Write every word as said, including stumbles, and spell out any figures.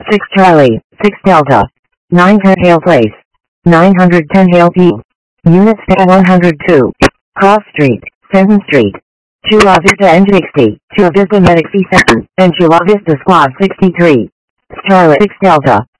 six Charlie, six Delta. nine ten Hale Place. nine hundred ten Hale P. Unit Stat one hundred two. Cross Street, Fenton Street. Chula Vista N sixty, Chula Vista Medic C seven, and Chula Vista Squad sixty-three. Charlie six Delta.